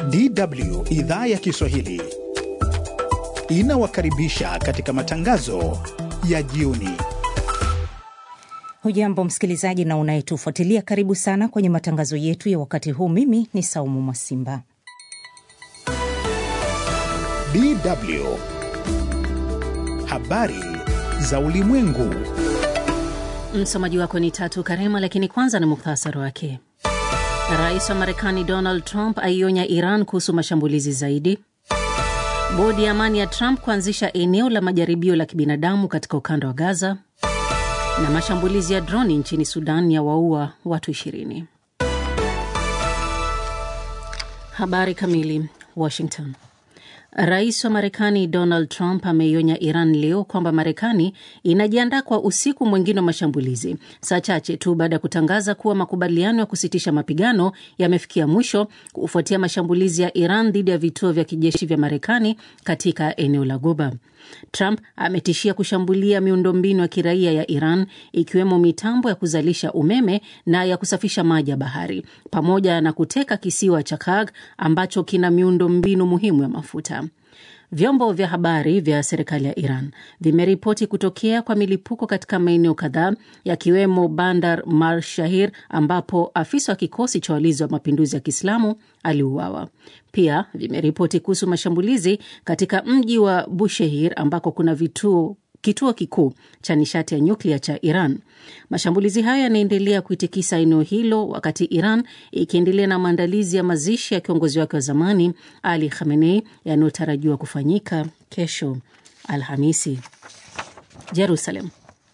DW idhaa ya Kiswahili inawakaribisha katika matangazo ya jioni. Hujambo msikilizaji na unayetufuatilia, karibu sana kwenye matangazo yetu ya wakati huu. Mimi ni Saumu Mwasimba. DW habari za ulimwengu. Msomaji wako ni Tatu Karema, lakini kwanza ni mukhtasari wake. Rais wa Marekani Donald Trump aionya Iran kuhusu mashambulizi zaidi. Bodi ya amani ya Trump kuanzisha eneo la majaribio la kibinadamu katika ukanda wa Gaza. Na mashambulizi ya droni nchini Sudan ya waua watu 20. Habari kamili. Washington. Rais wa Marekani Donald Trump ameionya Iran leo kwamba Marekani inajiandaa kwa usiku mwingine wa mashambulizi, saa chache tu baada ya kutangaza kuwa makubaliano ya kusitisha mapigano yamefikia mwisho kufuatia mashambulizi ya Iran dhidi ya vituo vya kijeshi vya Marekani katika eneo la Ghuba. Trump ametishia kushambulia miundombinu ya kiraia ya Iran, ikiwemo mitambo ya kuzalisha umeme na ya kusafisha maji ya bahari, pamoja na kuteka kisiwa cha Karg ambacho kina miundombinu muhimu ya mafuta. Vyombo vya habari vya serikali ya Iran vimeripoti kutokea kwa milipuko katika maeneo kadhaa, yakiwemo Bandar Mar Shahir ambapo afisa wa kikosi cha walinzi wa mapinduzi ya Kiislamu aliuawa. Pia vimeripoti kuhusu mashambulizi katika mji wa Bushehr ambako kuna kituo kikuu cha nishati ya nyuklia cha Iran. Mashambulizi haya yanaendelea kuitikisa eneo hilo wakati Iran ikiendelea na maandalizi ya mazishi ya kiongozi wake wa zamani Ali Khamenei yanayotarajiwa kufanyika kesho Alhamisi. Jerusalem.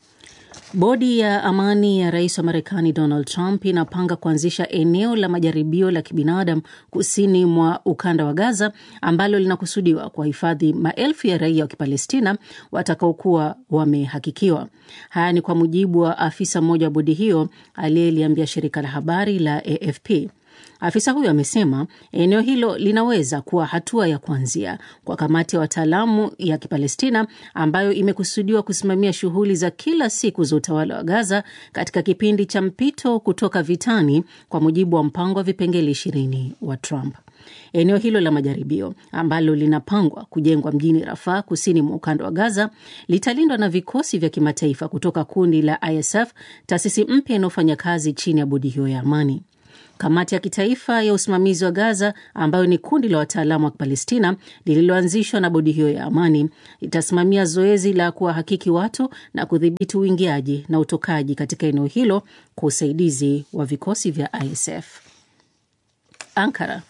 Bodi ya amani ya rais wa Marekani Donald Trump inapanga kuanzisha eneo la majaribio la kibinadamu kusini mwa ukanda wa Gaza ambalo linakusudiwa kuhifadhi maelfu ya raia wa Kipalestina watakaokuwa wamehakikiwa. Haya ni kwa mujibu wa afisa mmoja wa bodi hiyo aliyeliambia shirika la habari la AFP. Afisa huyo amesema eneo hilo linaweza kuwa hatua ya kuanzia kwa kamati ya wataalamu ya Kipalestina ambayo imekusudiwa kusimamia shughuli za kila siku za utawala wa Gaza katika kipindi cha mpito kutoka vitani, kwa mujibu wa mpango wa vipengele 20 wa Trump. Eneo hilo la majaribio ambalo linapangwa kujengwa mjini Rafah kusini mwa ukanda wa Gaza litalindwa na vikosi vya kimataifa kutoka kundi la ISF, taasisi mpya inayofanya kazi chini ya bodi hiyo ya amani. Kamati ya kitaifa ya usimamizi wa Gaza, ambayo ni kundi la wataalamu wa Palestina lililoanzishwa na bodi hiyo ya amani, itasimamia zoezi la kuwahakiki watu na kudhibiti uingiaji na utokaji katika eneo hilo kwa usaidizi wa vikosi vya ISF. Ankara.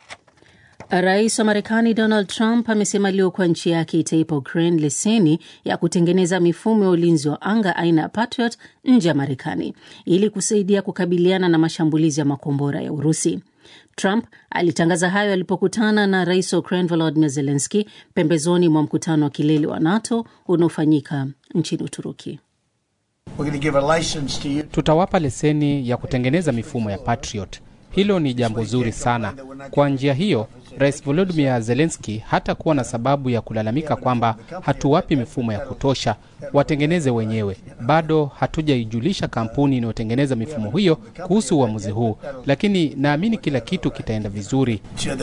Rais wa Marekani Donald Trump amesema leo kwa nchi yake itaipa Ukraine leseni ya kutengeneza mifumo ya ulinzi wa anga aina ya Patriot nje ya Marekani ili kusaidia kukabiliana na mashambulizi ya makombora ya Urusi. Trump alitangaza hayo alipokutana na rais wa Ukraine Volodymyr Zelensky pembezoni mwa mkutano wa kilele wa NATO unaofanyika nchini Uturuki. Tutawapa leseni ya kutengeneza mifumo ya Patriot. Hilo ni jambo zuri sana. Kwa njia hiyo, Rais Volodymyr Zelensky hata kuwa na sababu ya kulalamika kwamba hatuwapi mifumo ya kutosha, watengeneze wenyewe. Bado hatujaijulisha kampuni inayotengeneza mifumo hiyo kuhusu uamuzi huu, lakini naamini kila kitu kitaenda vizuri.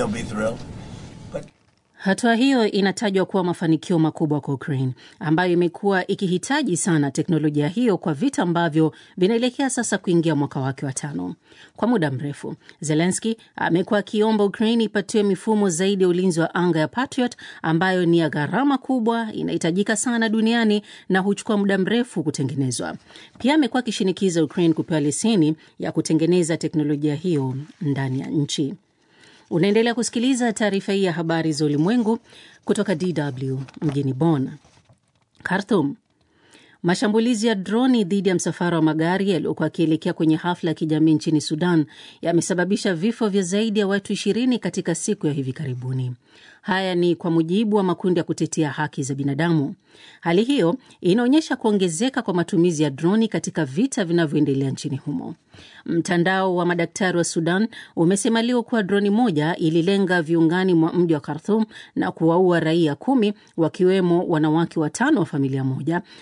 Hatua hiyo inatajwa kuwa mafanikio makubwa kwa Ukraine, ambayo imekuwa ikihitaji sana teknolojia hiyo kwa vita ambavyo vinaelekea sasa kuingia mwaka wake wa 5. Kwa muda mrefu, Zelensky amekuwa akiomba Ukraine ipatiwe mifumo zaidi ya ulinzi wa anga ya Patriot, ambayo ni ya gharama kubwa, inahitajika sana duniani na huchukua muda mrefu kutengenezwa. Pia amekuwa akishinikiza Ukraine kupewa leseni ya kutengeneza teknolojia hiyo ndani ya nchi. Unaendelea kusikiliza taarifa hii ya habari za ulimwengu kutoka DW mjini Bonn. Khartoum. Mashambulizi ya droni dhidi ya msafara wa magari yaliyokuwa yakielekea kwenye hafla ya kijamii nchini Sudan yamesababisha vifo vya zaidi ya watu 20 katika siku ya hivi karibuni. Haya ni kwa mujibu wa makundi ya kutetea haki za binadamu. Hali hiyo inaonyesha kuongezeka kwa matumizi ya droni katika vita vinavyoendelea nchini humo. Mtandao wa madaktari wa Sudan umesema leo kuwa droni moja ililenga viungani mwa mji wa Khartoum na kuwaua raia 10 wakiwemo wanawake 5 wa familia moja walipokuwa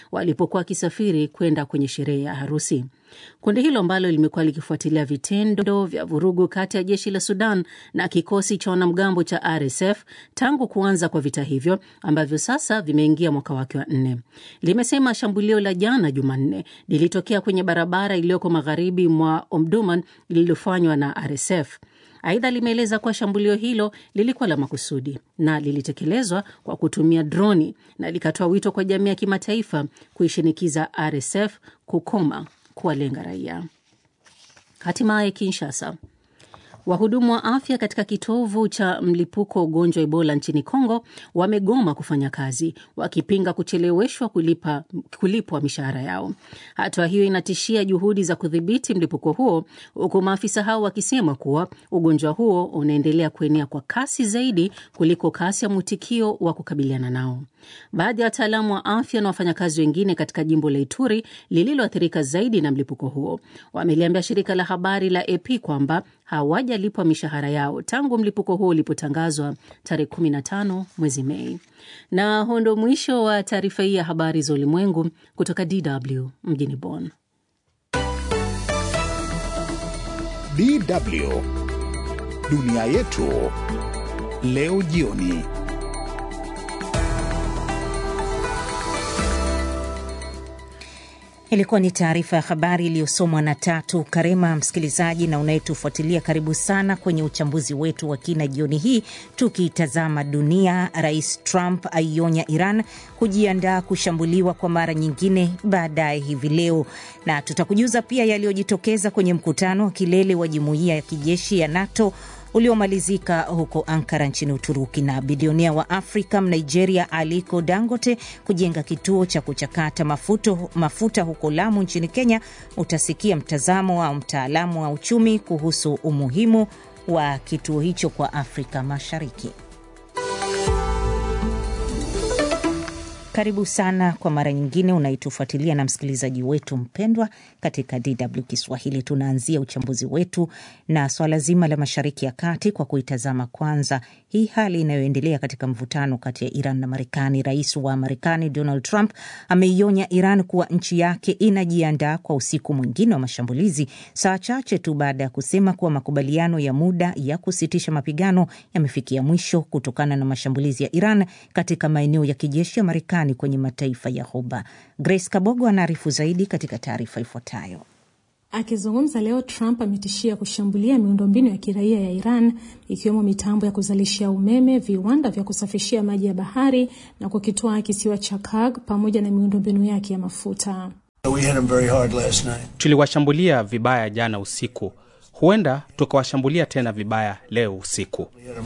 alipokuwa akisafiri kwenda kwenye sherehe ya harusi. Kundi hilo ambalo limekuwa likifuatilia vitendo vya vurugu kati ya jeshi la Sudan na kikosi cha wanamgambo cha RSF tangu kuanza kwa vita hivyo ambavyo sasa vimeingia mwaka wake wa 4. Limesema shambulio la jana Jumanne lilitokea kwenye barabara iliyoko magharibi mwa Omdurman lililofanywa na RSF. Aidha, limeeleza kuwa shambulio hilo lilikuwa la makusudi na lilitekelezwa kwa kutumia droni na likatoa wito kwa jamii ya kimataifa kuishinikiza RSF kukoma kuwalenga raia. Hatimaye Kinshasa. Wahudumu wa afya katika kitovu cha mlipuko wa ugonjwa Ebola nchini Kongo wamegoma kufanya kazi, wakipinga kucheleweshwa kulipwa mishahara yao. Hatua hiyo inatishia juhudi za kudhibiti mlipuko huo, huku maafisa hao wakisema kuwa ugonjwa huo unaendelea kuenea kwa kasi zaidi kuliko kasi ya mwitikio wa kukabiliana nao. Baadhi ya wataalamu wa afya na wafanyakazi wengine katika jimbo la Ituri lililoathirika zaidi na mlipuko huo wameliambia shirika la habari la AP kwamba hawajalipwa mishahara yao tangu mlipuko huo ulipotangazwa tarehe 15 mwezi Mei. Na huo ndio mwisho wa taarifa hii ya habari za ulimwengu kutoka DW mjini Bonn. DW Dunia Yetu leo jioni. Ilikuwa ni taarifa ya habari iliyosomwa na Tatu Karema. Msikilizaji na unayetufuatilia, karibu sana kwenye uchambuzi wetu wa kina jioni hii, tukitazama dunia. Rais Trump aionya Iran kujiandaa kushambuliwa kwa mara nyingine baadaye hivi leo, na tutakujuza pia yaliyojitokeza kwenye mkutano wa kilele wa jumuiya ya kijeshi ya NATO uliomalizika huko Ankara nchini Uturuki, na bilionea wa Afrika Nigeria Aliko Dangote kujenga kituo cha kuchakata mafuta huko Lamu nchini Kenya. Utasikia mtazamo wa mtaalamu wa uchumi kuhusu umuhimu wa kituo hicho kwa Afrika Mashariki. Karibu sana kwa mara nyingine unaitufuatilia na msikilizaji wetu mpendwa katika DW Kiswahili. Tunaanzia uchambuzi wetu na swala zima la Mashariki ya Kati kwa kuitazama kwanza hii hali inayoendelea katika mvutano kati ya Iran na Marekani. Rais wa Marekani Donald Trump ameionya Iran kuwa nchi yake inajiandaa kwa usiku mwingine wa mashambulizi, saa chache tu baada ya kusema kuwa makubaliano ya muda ya kusitisha mapigano yamefikia mwisho kutokana na mashambulizi ya Iran katika maeneo ya kijeshi ya Marekani kwenye mataifa ya Ghuba. Grace Kabogo anaarifu zaidi katika taarifa ifuatayo. Akizungumza leo, Trump ametishia kushambulia miundombinu ya kiraia ya Iran, ikiwemo mitambo ya kuzalishia umeme, viwanda vya kusafishia maji ya bahari na kukitoa kisiwa cha Karg pamoja na miundombinu yake ya mafuta. Tuliwashambulia vibaya jana usiku. Huenda tukawashambulia tena vibaya leo usiku.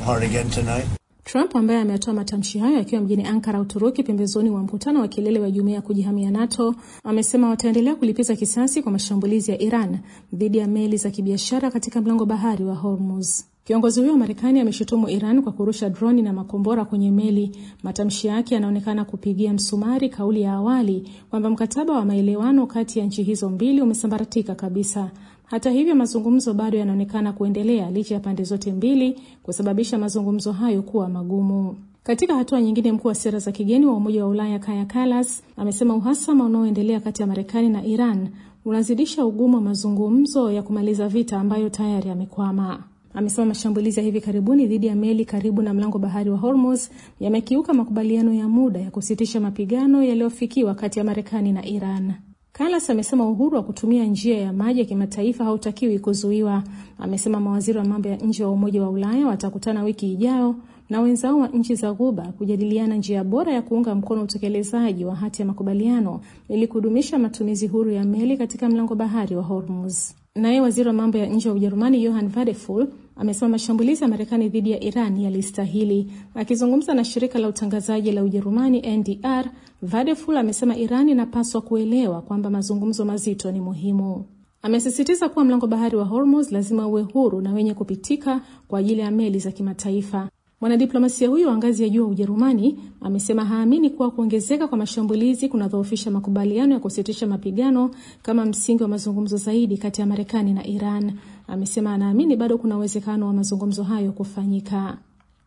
Trump ambaye ametoa matamshi hayo akiwa mjini Ankara, Uturuki, pembezoni mwa mkutano wa kilele wa jumuiya ya kujihamia NATO, amesema wataendelea kulipiza kisasi kwa mashambulizi ya Iran dhidi ya meli za kibiashara katika mlango bahari wa Hormuz. Kiongozi huyo wa Marekani ameshutumu Iran kwa kurusha droni na makombora kwenye meli. Matamshi yake yanaonekana kupigia msumari kauli ya awali kwamba mkataba wa maelewano kati ya nchi hizo mbili umesambaratika kabisa. Hata hivyo, mazungumzo bado yanaonekana kuendelea licha ya pande zote mbili kusababisha mazungumzo hayo kuwa magumu. Katika hatua nyingine, mkuu wa sera za kigeni wa Umoja wa Ulaya Kaja Kallas amesema uhasama unaoendelea kati ya Marekani na Iran unazidisha ugumu wa mazungumzo ya kumaliza vita ambayo tayari yamekwama. Amesema mashambulizi ya hivi karibuni dhidi ya meli karibu na mlango bahari wa Hormuz yamekiuka makubaliano ya muda ya kusitisha mapigano yaliyofikiwa kati ya Marekani na Iran. Kallas amesema uhuru wa kutumia njia ya maji ya kimataifa hautakiwi kuzuiwa. Amesema mawaziri wa mambo ya nje wa Umoja wa Ulaya watakutana wiki ijayo na wenzao wa nchi za Ghuba kujadiliana njia bora ya kuunga mkono utekelezaji wa hati ya makubaliano ili kudumisha matumizi huru ya meli katika mlango bahari wa Hormuz. Naye waziri wa mambo ya nje wa Ujerumani Johann Vadeful amesema mashambulizi ya Marekani dhidi ya Iran yalistahili. Akizungumza na shirika la utangazaji la Ujerumani NDR, Vadeful amesema Iran inapaswa kuelewa kwamba mazungumzo mazito ni muhimu. Amesisitiza kuwa mlango bahari wa Hormuz lazima uwe huru na wenye kupitika kwa ajili ya meli za kimataifa. Mwanadiplomasia huyo wa ngazi ya juu wa Ujerumani amesema haamini kuwa kuongezeka kwa mashambulizi kunadhoofisha makubaliano ya kusitisha mapigano kama msingi wa mazungumzo zaidi kati ya Marekani na Iran. Amesema anaamini bado kuna uwezekano wa mazungumzo hayo kufanyika.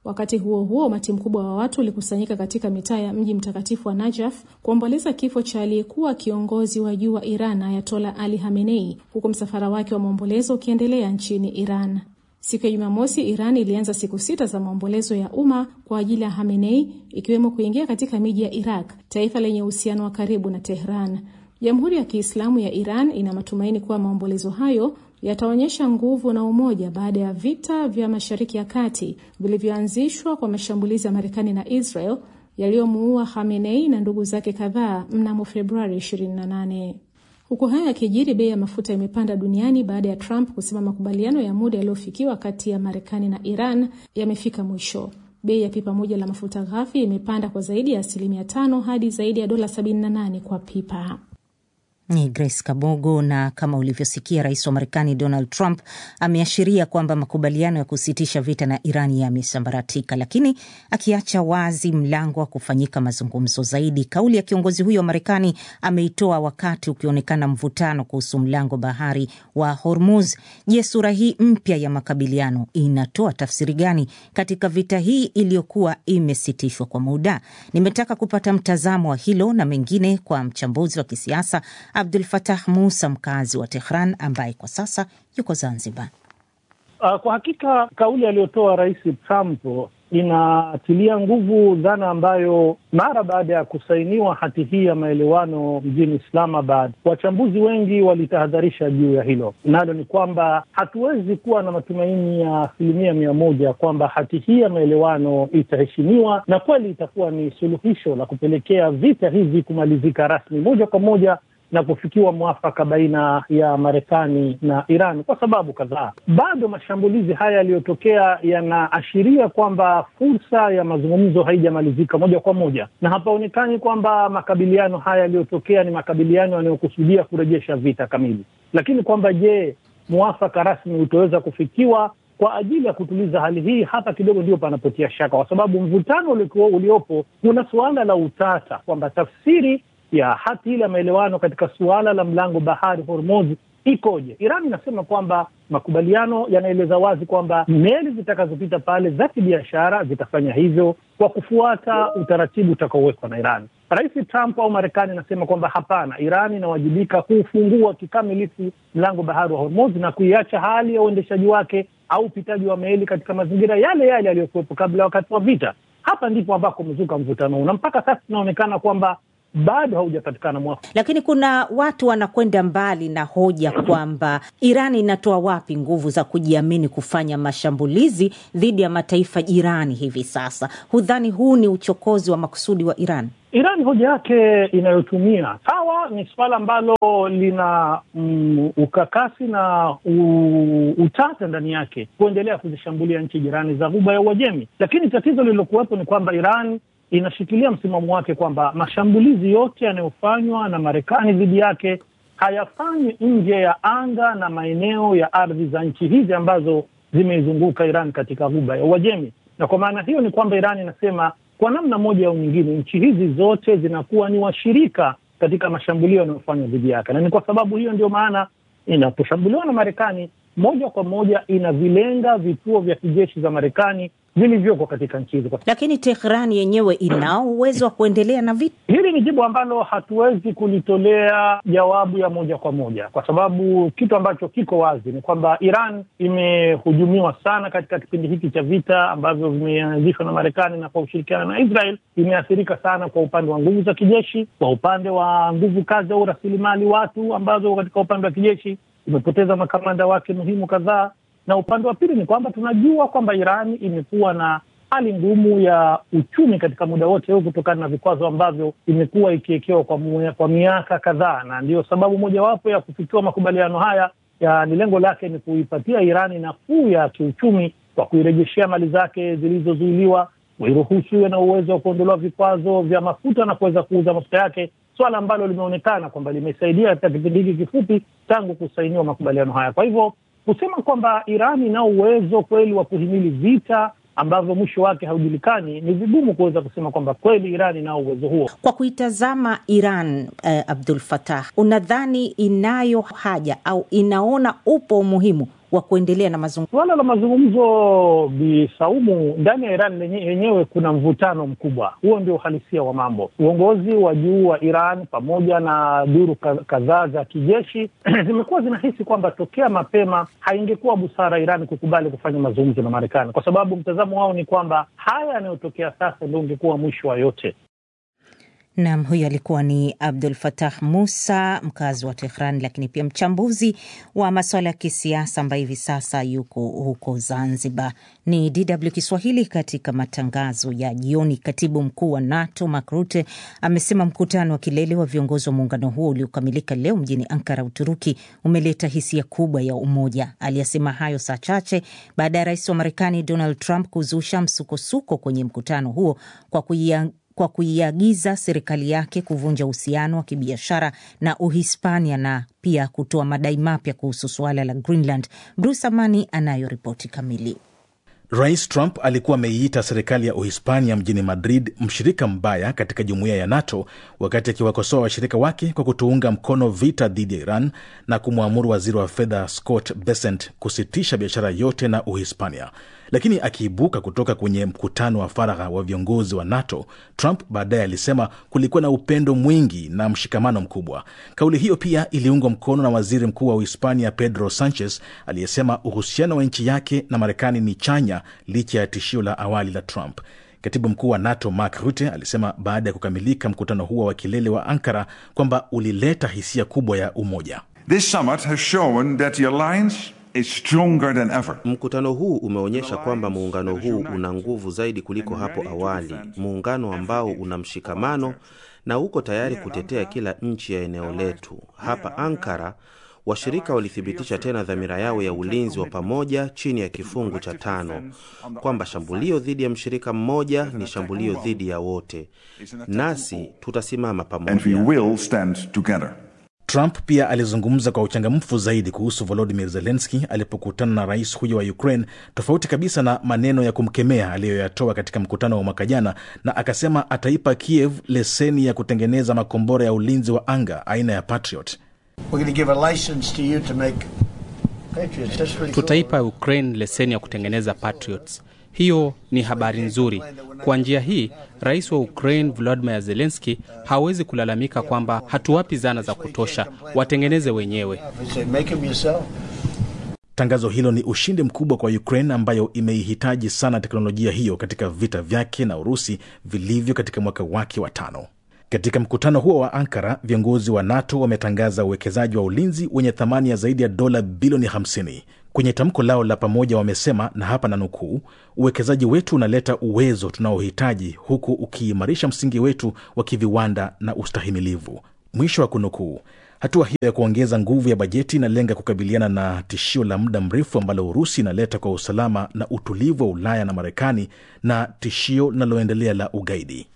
Wakati huo huo, umati mkubwa wa watu ulikusanyika katika mitaa ya mji mtakatifu wa Najaf kuomboleza kifo cha aliyekuwa kiongozi wa juu wa Iran Ayatollah Ali Khamenei, huku msafara wake wa maombolezo ukiendelea nchini Iran. Siku ya Jumamosi, Iran ilianza siku 6 za maombolezo ya umma kwa ajili ya Khamenei, ikiwemo kuingia katika miji ya Iraq, taifa lenye uhusiano wa karibu na Tehran. Jamhuri ya Kiislamu ya Iran ina matumaini kuwa maombolezo hayo yataonyesha nguvu na umoja baada ya vita vya Mashariki ya Kati vilivyoanzishwa kwa mashambulizi ya Marekani na Israel yaliyomuua Khamenei na ndugu zake kadhaa mnamo Februari 28. Huku haya yakijiri, bei ya mafuta imepanda duniani baada ya Trump kusema makubaliano ya muda yaliyofikiwa kati ya Marekani na Iran yamefika mwisho. Bei ya pipa moja la mafuta ghafi imepanda kwa zaidi ya 5% hadi zaidi ya $78 kwa pipa. Ni Grace Kabogo. Na kama ulivyosikia, rais wa Marekani Donald Trump ameashiria kwamba makubaliano ya kusitisha vita na Irani yamesambaratika, lakini akiacha wazi mlango wa kufanyika mazungumzo zaidi. Kauli ya kiongozi huyo wa Marekani ameitoa wakati ukionekana mvutano kuhusu mlango bahari wa Hormuz. Je, sura hii mpya ya makabiliano inatoa tafsiri gani katika vita hii iliyokuwa imesitishwa kwa muda? Nimetaka kupata mtazamo wa hilo na mengine kwa mchambuzi wa kisiasa Abdul Fattah Musa, mkazi wa Tehran, ambaye kwa sasa yuko Zanzibar. Kwa hakika kauli aliyotoa Rais Trump inatilia nguvu dhana ambayo mara baada ya kusainiwa hati hii ya maelewano mjini Islamabad, wachambuzi wengi walitahadharisha juu ya hilo. Nalo ni kwamba hatuwezi kuwa na matumaini ya 100% kwamba hati hii ya maelewano itaheshimiwa na kweli itakuwa ni suluhisho la kupelekea vita hivi kumalizika rasmi moja kwa moja na kufikiwa mwafaka baina ya Marekani na Iran, kwa sababu kadhaa. Bado mashambulizi haya yaliyotokea yanaashiria kwamba fursa ya mazungumzo haijamalizika moja kwa moja, na hapaonekani kwamba makabiliano haya yaliyotokea ni makabiliano yanayokusudia kurejesha vita kamili. Lakini kwamba je, mwafaka rasmi utaweza kufikiwa kwa ajili ya kutuliza hali hii? Hapa kidogo ndio panapotia shaka, kwa sababu mvutano uliopo kuna suala la utata kwamba tafsiri ya hati ile ya maelewano katika suala la mlango bahari Hormuz ikoje. Iran inasema kwamba makubaliano yanaeleza wazi kwamba meli zitakazopita pale za kibiashara zitafanya hivyo kwa kufuata utaratibu utakaowekwa na Iran. Rais Trump au Marekani anasema kwamba hapana, Iran inawajibika kufungua kikamilifu mlango bahari wa Hormuz na kuiacha hali ya uendeshaji wake au upitaji wa meli katika mazingira yale yale yaliyokuwepo kabla wakati wa vita. Hapa ndipo ambako mzuka mvutano, na mpaka sasa inaonekana kwamba bado haujapatikana mwafaka. Lakini kuna watu wanakwenda mbali na hoja kwamba Iran inatoa wapi nguvu za kujiamini kufanya mashambulizi dhidi ya mataifa jirani hivi sasa? Hudhani huu ni uchokozi wa makusudi wa Iran? Iran hoja yake inayotumia sawa ni swala ambalo lina ukakasi na utata ndani yake, kuendelea kuzishambulia nchi jirani za Ghuba ya Uajemi. Lakini tatizo lililokuwepo ni kwamba Iran inashikilia msimamo wake kwamba mashambulizi yote yanayofanywa na Marekani dhidi yake hayafanywi nje ya anga na maeneo ya ardhi za nchi hizi ambazo zimeizunguka Iran katika Ghuba ya Uajemi. Na kwa maana hiyo ni kwamba Iran inasema kwa namna moja au nyingine nchi hizi zote zinakuwa ni washirika katika mashambulio yanayofanywa dhidi yake, na ni kwa sababu hiyo ndio maana inaposhambuliwa na Marekani moja kwa moja inavilenga vituo vya kijeshi za Marekani vilivyoko katika nchi hizo. Lakini Tehran yenyewe inao uwezo wa kuendelea na vita. Hili ni jibu ambalo hatuwezi kulitolea jawabu ya moja kwa moja, kwa sababu kitu ambacho kiko wazi ni kwamba Iran imehujumiwa sana katika kipindi hiki cha vita ambavyo vimeanzishwa na Marekani na kwa ushirikiano na Israel. Imeathirika sana kwa upande wa nguvu za kijeshi, kwa upande wa nguvu kazi au rasilimali watu ambazo katika upande wa kijeshi imepoteza makamanda wake muhimu kadhaa. Na upande wa pili ni kwamba tunajua kwamba Iran imekuwa na hali ngumu ya uchumi katika muda wote huu kutokana na vikwazo ambavyo imekuwa ikiwekewa kwa miaka kadhaa, na ndio sababu mojawapo ya kufikia makubaliano haya ni lengo lake ni kuipatia Iran nafuu ya kiuchumi kwa kuirejeshea mali zake zilizozuiliwa, kuiruhusu iwe na uwezo wa kuondolewa vikwazo vya mafuta na kuweza kuuza mafuta yake, swala ambalo limeonekana kwamba limesaidia katika kipindi hiki kifupi tangu kusainiwa makubaliano haya. Kwa hivyo kusema kwamba Iran ina uwezo kweli wa kuhimili vita ambavyo mwisho wake haujulikani, ni vigumu kuweza kusema kwamba kweli Iran ina uwezo huo. Kwa kuitazama Iran, Abdul Fattah, unadhani inayo haja au inaona upo umuhimu wa kuendelea na mazungumzo? Suala la mazungumzo, Bi Saumu, ndani ya Iran yenyewe kuna mvutano mkubwa. Huo ndio uhalisia wa mambo. Uongozi wa juu wa Iran pamoja na duru kadhaa za kijeshi zimekuwa zinahisi kwamba tokea mapema haingekuwa busara Iran kukubali kufanya mazungumzo na Marekani, kwa sababu mtazamo wao ni kwamba haya yanayotokea sasa ndio ungekuwa mwisho wa yote. Naam, huyo alikuwa ni Abdul Fattah Musa, mkazi wa Tehran, lakini pia mchambuzi wa masuala ya kisiasa ambaye hivi sasa yuko huko Zanzibar. Ni DW Kiswahili katika matangazo ya jioni. Katibu mkuu wa NATO Mark Rutte amesema mkutano wa kilele wa viongozi wa muungano huo uliokamilika leo mjini Ankara, Uturuki, umeleta hisia kubwa ya umoja. Aliyasema hayo saa chache baada ya rais wa Marekani Donald Trump kuzusha msukosuko kwenye mkutano huo kwa kuiagiza serikali yake kuvunja uhusiano wa kibiashara na Uhispania na pia kutoa madai mapya kuhusu suala la Greenland. Bruce Amani anayo ripoti kamili. Rais Trump alikuwa ameiita serikali ya Uhispania mjini Madrid mshirika mbaya katika jumuiya ya NATO wakati akiwakosoa washirika wake kwa kutuunga mkono vita dhidi ya Iran na kumwamuru waziri wa fedha Scott Bessent kusitisha biashara yote na Uhispania. Lakini akiibuka kutoka kwenye mkutano wa faragha wa viongozi wa NATO, Trump baadaye alisema kulikuwa na upendo mwingi na mshikamano mkubwa. Kauli hiyo pia iliungwa mkono na waziri mkuu wa Uhispania Pedro Sanchez aliyesema uhusiano wa nchi yake na Marekani ni chanya licha ya tishio la awali la Trump. Katibu mkuu wa NATO Mark Rutte alisema baada ya kukamilika mkutano huo wa kilele wa Ankara kwamba ulileta hisia kubwa ya umoja. This summit has shown that the alliance is stronger than ever. Mkutano huu umeonyesha kwamba muungano huu una nguvu zaidi kuliko hapo awali, muungano ambao una mshikamano na uko tayari kutetea kila nchi ya eneo letu. Hapa Ankara, washirika walithibitisha tena dhamira yao ya ulinzi wa pamoja chini ya kifungu cha 5 kwamba shambulio dhidi ya mshirika mmoja ni shambulio dhidi ya wote, nasi tutasimama pamoja. And we will stand together. Trump pia alizungumza kwa uchangamfu zaidi kuhusu Volodymyr Zelensky alipokutana na rais huyo wa Ukraine, tofauti kabisa na maneno ya kumkemea aliyoyatoa katika mkutano wa mwaka jana, na akasema ataipa Kiev leseni ya kutengeneza makombora ya ulinzi wa anga aina ya Patriot. Tutaipa Ukraine leseni ya kutengeneza Patriots. Hiyo ni habari nzuri. Kwa njia hii, rais wa Ukraine Volodymyr Zelensky hawezi kulalamika kwamba hatuwapi zana za kutosha, watengeneze wenyewe. Tangazo hilo ni ushindi mkubwa kwa Ukraine ambayo imeihitaji sana teknolojia hiyo katika vita vyake na Urusi vilivyo katika mwaka wake wa 5. Katika mkutano huo wa Ankara, viongozi wa NATO wametangaza uwekezaji wa ulinzi wenye thamani ya zaidi ya dola bilioni 50. Kwenye tamko lao la pamoja wamesema, na hapa na nukuu, uwekezaji wetu unaleta uwezo tunaohitaji huku ukiimarisha msingi wetu wa kiviwanda na ustahimilivu. Mwisho wa kunukuu. Hatua hiyo ya kuongeza nguvu ya bajeti inalenga kukabiliana na tishio la muda mrefu ambalo Urusi inaleta kwa usalama na utulivu wa Ulaya na Marekani, na tishio linaloendelea la ugaidi.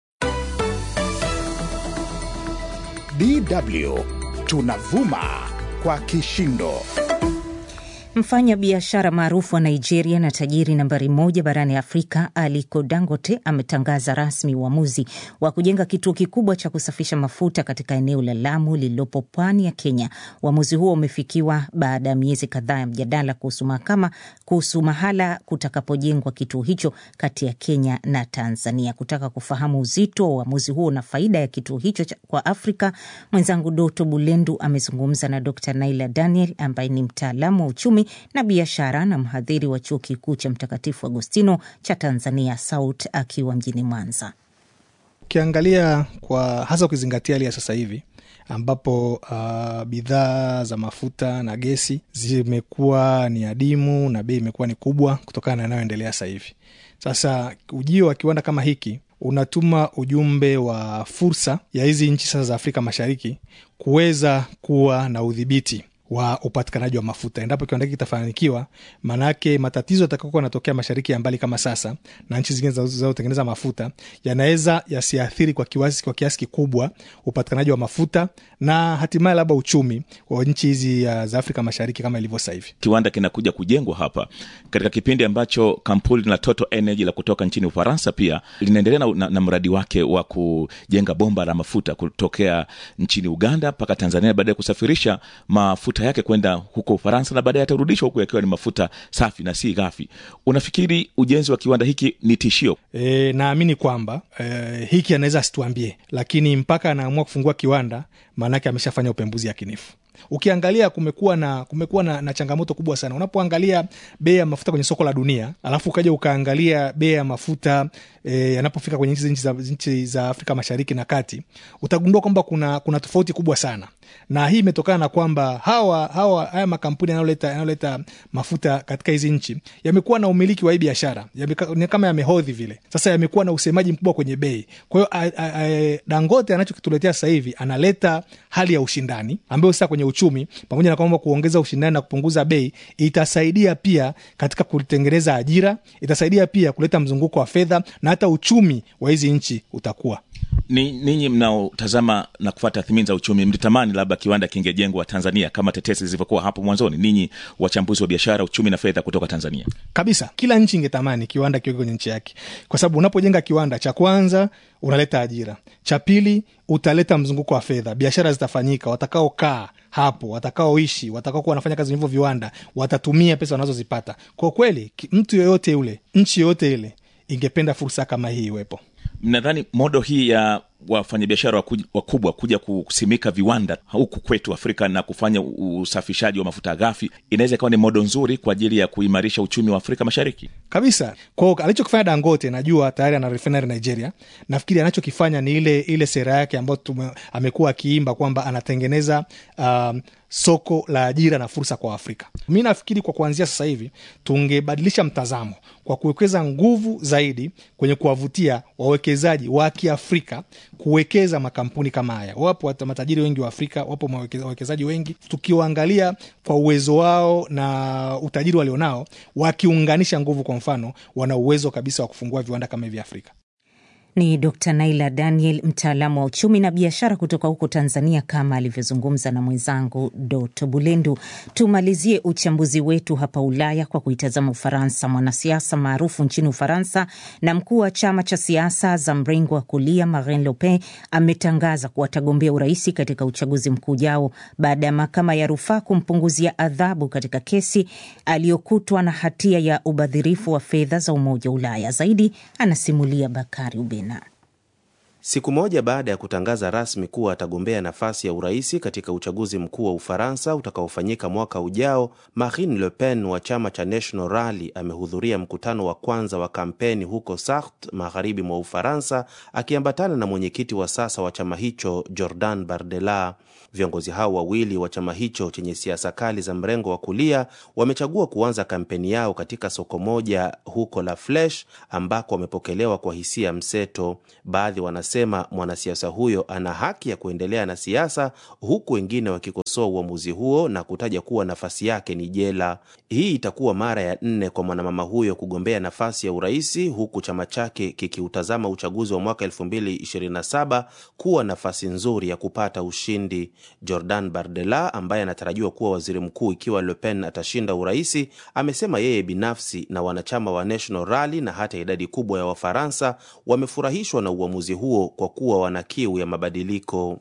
DW tunavuma kwa kishindo. Mfanya biashara maarufu wa Nigeria na tajiri nambari 1 barani Afrika, Aliko Dangote, ametangaza rasmi uamuzi wa kujenga kituo kikubwa cha kusafisha mafuta katika eneo la Lamu lililopo pwani ya Kenya. Uamuzi huo umefikiwa baada ya miezi kadhaa ya mjadala kuhusu mahala kutakapojengwa kituo hicho kati ya Kenya na Tanzania. Kutaka kufahamu uzito wa uamuzi huo na faida ya kituo hicho kwa Afrika, mwenzangu Doto Bulendu amezungumza na Dr. Naila Daniel ambaye ni mtaalamu wa uchumi na biashara na mhadhiri wa chuo kikuu cha Mtakatifu Agostino cha Tanzania SAUT akiwa mjini Mwanza. Ukiangalia kwa hasa ukizingatia hali ya sasa hivi ambapo bidhaa za mafuta na gesi zimekuwa ni adimu na bei imekuwa ni kubwa kutokana na yanayoendelea sasa hivi. Sasa ujio wa kiwanda kama hiki unatuma ujumbe wa fursa ya hizi nchi sasa za Afrika Mashariki kuweza kuwa na udhibiti wa upatikanaji wa mafuta. Endapo kiwanda hiki kitafanikiwa, manake matatizo yatakayokuwa yanatokea mashariki ya mbali kama sasa na nchi zingine zinazotengeneza mafuta yanaweza yasiathiri kwa kiasi kikubwa upatikanaji wa mafuta na hatimaye labda uchumi wa nchi hizi za Afrika Mashariki kama ilivyo sasa hivi. Kiwanda kinakuja kujengwa hapa katika kipindi ambacho kampuni la Total Energy la kutoka nchini Ufaransa pia linaendelea na mradi wake wa kujenga bomba la mafuta kutokea nchini Uganda mpaka Tanzania baada ya kusafirisha mafuta mafuta yake kwenda huko Ufaransa na baadaye atarudishwa huko yakiwa ni mafuta safi na si ghafi. Unafikiri ujenzi wa kiwanda hiki ni tishio? Naamini kwamba hiki anaweza asituambie, lakini mpaka anaamua kufungua kiwanda maana yake ameshafanya upembuzi yakinifu. Ukiangalia kumekuwa na changamoto kubwa sana. Unapoangalia bei ya mafuta kwenye soko la dunia, alafu ukaja ukaangalia bei ya mafuta yanapofika kwenye nchi za Afrika Mashariki na Kati, utagundua kwamba kuna tofauti kubwa sana. Na hii imetokana na kwamba haya makampuni yanayoleta mafuta katika hizi nchi yamekuwa na umiliki wa hii biashara, kama yamehodhi vile. Sasa yamekuwa na usemaji mkubwa kwenye bei. Kwa hiyo Dangote anachokituletea sasa hivi analeta hali ya ushindani ambayo sasa kwenye uchumi, pamoja na kwamba kuongeza ushindani na kupunguza bei, itasaidia pia katika kutengeneza ajira, itasaidia pia kuleta mzunguko wa fedha, na hata uchumi wa hizi nchi utakuwa. Ninyi mnaotazama na kufuata tathmini za uchumi, mlitamani labda kiwanda kingejengwa Tanzania kama tetesi zilivyokuwa hapo mwanzoni? Ninyi wachambuzi wa biashara, uchumi na fedha kutoka Tanzania. Kabisa, kila nchi ingetamani kiwanda kiwe kwenye nchi yake, kwa sababu unapojenga kiwanda, cha kwanza unaleta ajira, cha pili utaleta mzunguko wa fedha, biashara zitafanyika, watakaokaa hapo, watakaoishi, watakaokuwa wanafanya kazi hivyo viwanda watatumia pesa wanazozipata. Kwa kweli mtu yoyote yule, nchi yoyote ile ingependa fursa kama hii iwepo. Mnadhani modo hii ya wafanyabiashara wakubwa kuja kusimika viwanda huku kwetu Afrika na kufanya usafishaji wa mafuta ghafi inaweza ikawa ni modo nzuri kwa ajili ya kuimarisha uchumi wa Afrika Mashariki? Kabisa. Kwa hiyo alichokifanya Dangote, najua tayari ana refinery Nigeria. Nafikiri anachokifanya ni ile sera yake ambayo amekuwa akiimba kwamba anatengeneza soko la ajira na fursa kwa Afrika. Mimi nafikiri kwa kuanzia sasa hivi tungebadilisha mtazamo kwa kuwekeza nguvu zaidi kwenye kuwavutia wawekezaji wa Kiafrika kuwekeza makampuni kama haya. Wapo matajiri wengi wa Afrika, wapo wawekezaji wengi. Tukiwaangalia kwa uwezo wao na utajiri walionao, wakiunganisha nguvu, kwa mfano, wana uwezo kabisa wa kufungua viwanda kama hivi Afrika. Ni Dr. Naila Daniel, mtaalamu wa uchumi na biashara kutoka huko Tanzania, kama alivyozungumza na mwenzangu Doto Bulendu. Tumalizie uchambuzi wetu hapa Ulaya kwa kuitazama Ufaransa. Mwanasiasa maarufu nchini Ufaransa na mkuu wa chama cha siasa za mrengo wa kulia Marine Le Pen ametangaza kuwa atagombea uraisi katika uchaguzi mkuu ujao baada ya mahakama ya rufaa kumpunguzia adhabu katika kesi aliyokutwa na hatia ya ubadhirifu wa fedha za Umoja wa Ulaya. Zaidi anasimulia Bakari Ubena. Siku moja baada ya kutangaza rasmi kuwa atagombea nafasi ya uraisi katika uchaguzi mkuu wa Ufaransa utakaofanyika mwaka ujao, Marine Le Pen wa chama cha National Rally amehudhuria mkutano wa kwanza wa kampeni huko Sarthe, magharibi mwa Ufaransa, akiambatana na mwenyekiti wa sasa wa chama hicho Jordan Bardella. Viongozi hao wawili wa chama hicho chenye siasa kali za mrengo wa kulia wamechagua kuanza kampeni yao katika soko moja huko La Flèche, ambako wamepokelewa kwa hisia mseto. Baadhi wanasema mwanasiasa huyo ana haki ya kuendelea na siasa, huku wengine wakikosoa uamuzi huo na kutaja kuwa nafasi yake ni jela. Hii itakuwa mara ya 4 kwa mwanamama huyo kugombea nafasi ya uraisi, huku chama chake kikiutazama uchaguzi wa mwaka 2027 kuwa nafasi nzuri ya kupata ushindi. Jordan Bardella, ambaye anatarajiwa kuwa waziri mkuu ikiwa Le Pen atashinda uraisi, amesema yeye binafsi na wanachama wa National Rally na hata idadi kubwa ya Wafaransa wamefurahishwa na uamuzi huo kwa kuwa wana kiu ya mabadiliko.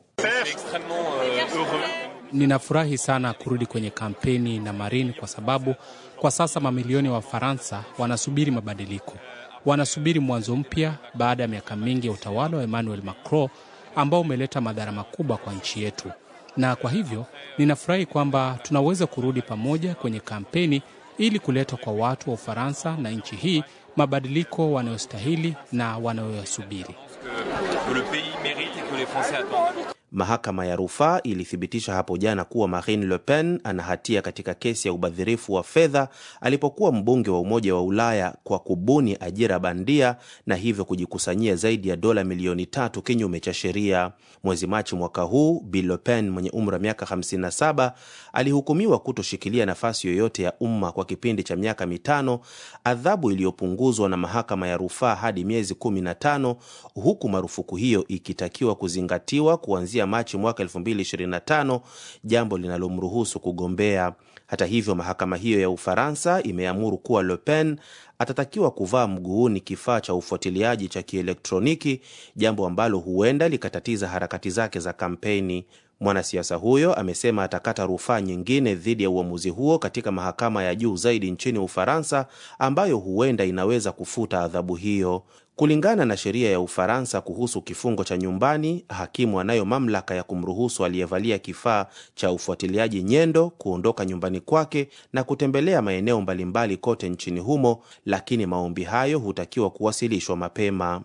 Ninafurahi sana kurudi kwenye kampeni na Marine kwa sababu kwa sasa mamilioni wa Faransa wanasubiri mabadiliko. Wanasubiri mwanzo mpya baada ya miaka mingi ya utawala wa Emmanuel Macron ambao umeleta madhara makubwa kwa nchi yetu. Na kwa hivyo ninafurahi kwamba tunaweza kurudi pamoja kwenye kampeni ili kuleta kwa watu wa Ufaransa na nchi hii mabadiliko wanayostahili na wanayoyasubiri. Mahakama ya rufaa ilithibitisha hapo jana kuwa Marine Le Pen ana hatia katika kesi ya ubadhirifu wa fedha alipokuwa mbunge wa Umoja wa Ulaya kwa kubuni ajira bandia na hivyo kujikusanyia zaidi ya dola milioni 3 kinyume cha sheria. Mwezi Machi mwaka huu, Bi Le Pen mwenye umri wa miaka 57 alihukumiwa kutoshikilia nafasi yoyote ya umma kwa kipindi cha miaka 5, adhabu iliyopunguzwa na mahakama ya rufaa hadi miezi 15, huku marufuku hiyo ikitakiwa kuzingatiwa kuanzia Machi mwaka 2025, jambo linalomruhusu kugombea. Hata hivyo, mahakama hiyo ya Ufaransa imeamuru kuwa Le Pen atatakiwa kuvaa mguuni kifaa cha ufuatiliaji cha kielektroniki, jambo ambalo huenda likatatiza harakati zake za kampeni. Mwanasiasa huyo amesema atakata rufaa nyingine dhidi ya uamuzi huo katika mahakama ya juu zaidi nchini Ufaransa, ambayo huenda inaweza kufuta adhabu hiyo. Kulingana na sheria ya Ufaransa kuhusu kifungo cha nyumbani, hakimu anayo mamlaka ya kumruhusu aliyevalia kifaa cha ufuatiliaji nyendo kuondoka nyumbani kwake na kutembelea maeneo mbalimbali kote nchini humo, lakini maombi hayo hutakiwa kuwasilishwa mapema.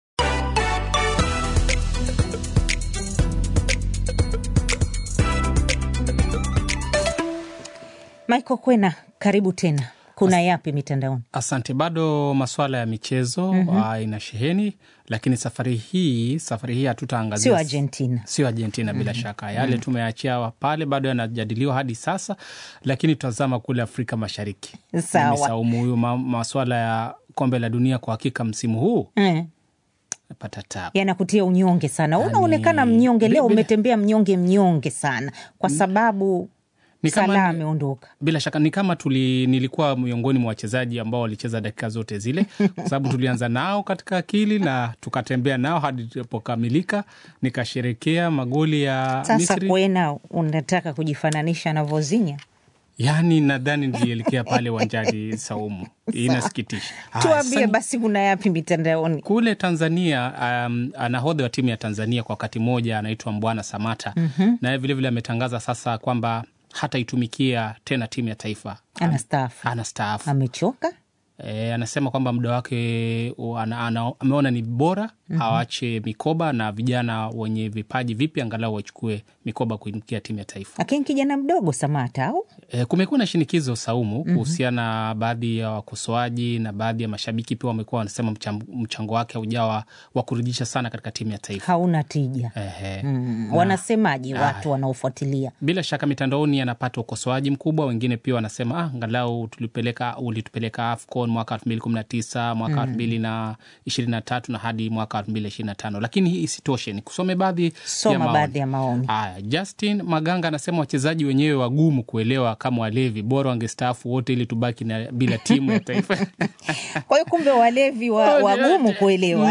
Michael Kwena, karibu tena. Kuna yapi mitandaoni? Asante. Bado masuala ya michezo inasheheni, lakini safari hii hatutaangazia sio Argentina bila shaka. Yale tumeachia pale bado yanajadiliwa hadi sasa, lakini tutazama kule Afrika Mashariki. Sawa. Masuala ya kombe la dunia kwa hakika msimu huu napata tabu. Yanakutia unyonge sana. Unaonekana mnyonge leo, umetembea mnyonge sana kwa sababu Salah ameondoka. Bila shaka ni kama nilikuwa miongoni mwa wachezaji ambao walicheza dakika zote zile kwa sababu tulianza nao katika akili na tukatembea nao hadi tulipokamilika, nikasherekea magoli ya Misri. Sasa Kwena, unataka kujifananisha na Vozinha? Yaani nadhani nilielekea pale uwanjani Saumu. Inasikitisha. Tuambie basi kuna yapi mitandaoni? Kule Tanzania, anahodha wa timu ya Tanzania kwa wakati mmoja anaitwa Mbwana Samata. Na vile vile ametangaza sasa kwamba hata itumikia tena timu ya taifa. Anastaafu. Amechoka? Anasema kwamba muda wake ameona ni bora awache mikoba na vijana wenye vipaji vipi angalau wachukue mikoba kuinukia timu ya taifa. Lakini kijana mdogo Samata au? Kumekuwa na shinikizo Saumu kuhusiana, baadhi ya wakosoaji na baadhi ya mashabiki pia wamekuwa wanasema mchango wake haujawa wa kuridhisha sana katika timu ya taifa. Hauna tija. Wanasemaje watu wanaofuatilia? Bila shaka mitandaoni anapata ukosoaji mkubwa. Wengine pia wanasema angalau ulitupeleka AFCON mwaka 2019, mwaka 2023 na hadi mwaka 2025. Lakini hii isitoshe, ni kusome baadhi ya maoni. Justin Maganga anasema wachezaji wenyewe wagumu kuelewa kama walevi, bora wangestaafu wote ili tubaki bila timu ya taifa. Kwa hiyo kumbe walevi wagumu kuelewa.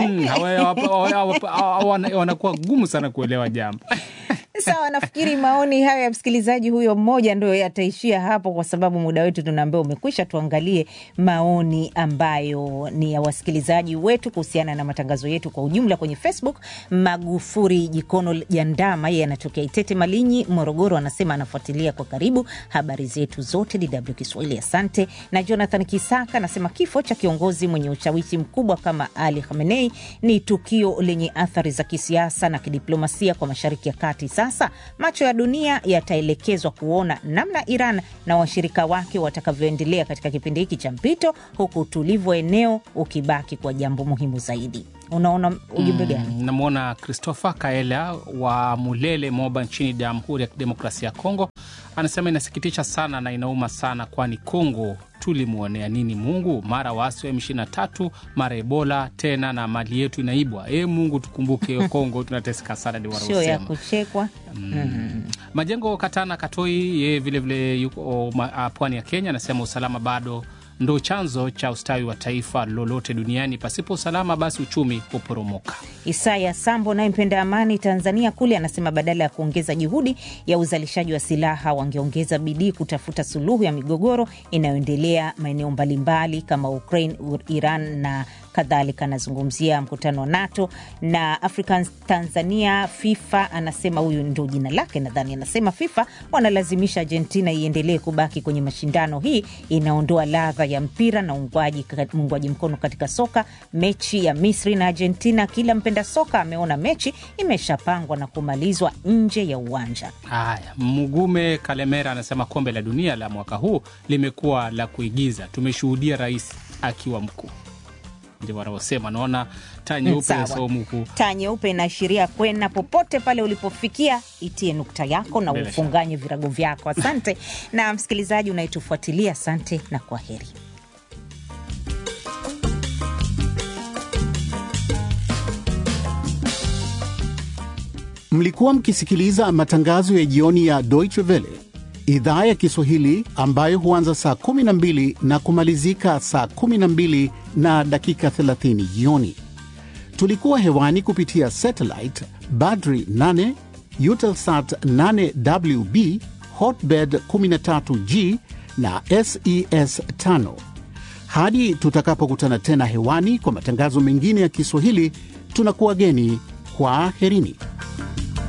Wanakuwa gumu sana kuelewa jambo. Sawa, nafikiri maoni hayo ya msikilizaji huyo mmoja ndio yataishia hapo kwa sababu muda wetu tunaambiwa umekwisha. Tuangalie maoni ambayo ni ya wasikilizaji wetu kuhusiana na matangazo yetu kwa ujumla kwenye Facebook. Magufuri Jikono Jandama, yeye anatokea Itete Malinyi, Morogoro, anasema anafuatilia kwa karibu habari zetu zote DW Kiswahili. Asante. Na Jonathan Kisaka anasema kifo cha kiongozi mwenye ushawishi mkubwa kama Ali Khamenei ni tukio lenye athari za kisiasa na kidiplomasia kwa Mashariki ya Kati. Sasa macho ya dunia yataelekezwa kuona namna Iran na washirika wake watakavyoendelea katika kipindi hiki cha mpito, huku utulivu eneo ukibaki kwa jambo muhimu zaidi. Unaona ujumbe gani? Namuona Christopher Kaela wa Mulele Moba nchini Jamhuri ya Kidemokrasia ya Kongo. Anasema inasikitisha sana na inauma sana, kwani Kongo tulimuonea nini Mungu? Mara waasi wa M23, mara Ebola, tena na mali yetu inaibwa. Mungu tukumbuke Kongo tunateseka sana, ni warosema. Sio ya kuchekwa. Majengo Katana Katoi, yeye vile vile yuko pwani ya Kenya, anasema usalama bado ndo chanzo cha ustawi wa taifa lolote duniani. Pasipo usalama basi uchumi uporomoka. Isaya Sambo naye mpenda amani Tanzania kule anasema badala ya kuongeza juhudi ya uzalishaji wa silaha wangeongeza bidii kutafuta suluhu ya migogoro inayoendelea maeneo mbalimbali kama Ukraine, Iran na kadhalika. Anazungumzia mkutano wa NATO na Africans Tanzania. FIFA anasema, huyu ndio jina lake nadhani, anasema FIFA wanalazimisha Argentina iendelee kubaki kwenye mashindano. Hii inaondoa ladha ya mpira na uungwaji mkono katika soka. Mechi ya Misri na Argentina, kila mpenda soka ameona mechi imeshapangwa na kumalizwa nje ya uwanja. Haya, Mugume Kalemera anasema kombe la dunia la mwaka huu limekuwa la kuigiza. Tumeshuhudia rais akiwa mkuu. Ndio wanaosema. Naona taa nyeupe Saumu. Taa nyeupe inaashiria kwenda popote pale ulipofikia, itie nukta yako na ufunganye virago vyako. Asante. Na msikilizaji unayetufuatilia, asante na kwaheri. Mlikuwa mkisikiliza matangazo ya jioni ya Deutsche Welle, idhaa ya Kiswahili ambayo huanza saa 12 na kumalizika saa 12 na dakika 30 jioni. Tulikuwa hewani kupitia satellite Badri 8, Eutelsat 8WB, Hotbird 13G na SES 5. Hadi tutakapokutana tena hewani kwa matangazo mengine ya Kiswahili, tunakuwageni kwa herini.